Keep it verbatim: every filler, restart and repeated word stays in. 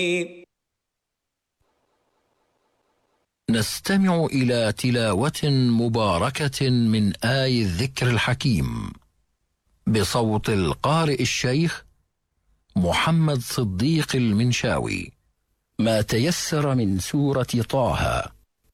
نستمع إلى تلاوة مباركة من آي الذكر الحكيم بصوت القارئ الشيخ محمد صديق المنشاوي. ما تيسر من سورة طه.